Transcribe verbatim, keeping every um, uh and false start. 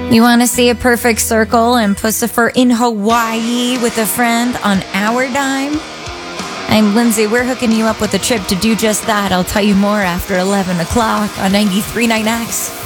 You want to see a perfect circle and Pussifer in Hawaii with a friend on our dime? I'm Lindsay. We're hooking you up with a trip to do just that. I'll tell you more after eleven o'clock on ninety-three point nine X.